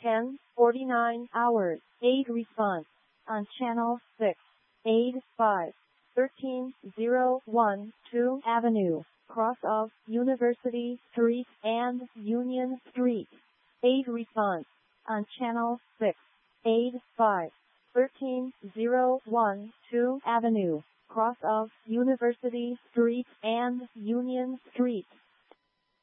10:49 hours. Aid response on channel 6. Aid 5. 13012 Avenue, cross of University Street and Union Street. Aid response on channel 6. Aid 5. 13012 Avenue, cross of University Street and Union Street.